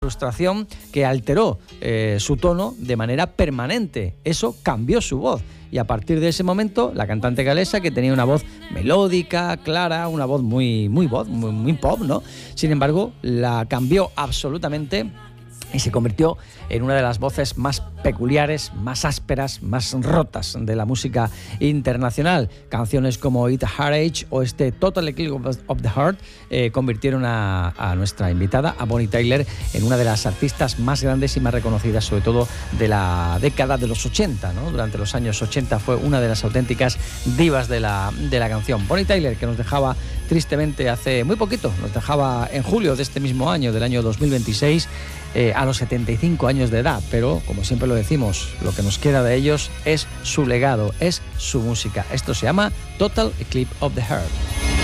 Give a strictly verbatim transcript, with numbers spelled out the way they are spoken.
frustración que alteró eh, su tono de manera permanente. Eso cambió su voz. Y a partir de ese momento, la cantante galesa, que tenía una voz melódica, clara, una voz muy, muy voz, muy, muy pop, ¿no? Sin embargo, la cambió absolutamente y se convirtió en una de las voces más peculiares, más ásperas, más rotas de la música internacional. Canciones como It's a Hard Age o este Total Eclipse of the Heart eh, convirtieron a, a nuestra invitada, a Bonnie Tyler, en una de las artistas más grandes y más reconocidas, sobre todo de la década de los ochenta, ¿no? Durante los años ochenta fue una de las auténticas divas de la, de la canción. Bonnie Tyler, que nos dejaba tristemente hace muy poquito, nos dejaba en julio de este mismo año, del año dos mil veintiséis, eh, a los setenta y cinco años de edad, pero como siempre lo decimos, lo que nos queda de ellos es su legado, es su música. Esto se llama Total Eclipse of the Heart.